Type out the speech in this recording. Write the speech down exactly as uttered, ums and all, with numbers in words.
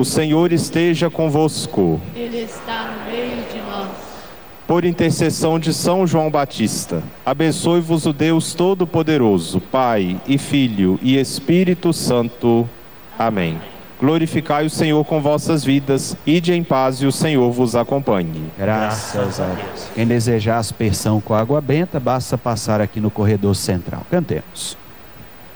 O Senhor esteja convosco. Ele está no meio de nós. Por intercessão de São João Batista, abençoe-vos o Deus Todo-Poderoso, Pai e Filho e Espírito Santo. Amém. Glorificai o Senhor com vossas vidas, ide em paz e o Senhor vos acompanhe. Graças a Deus. Quem desejar aspersão com água benta, basta passar aqui no corredor central. Cantemos.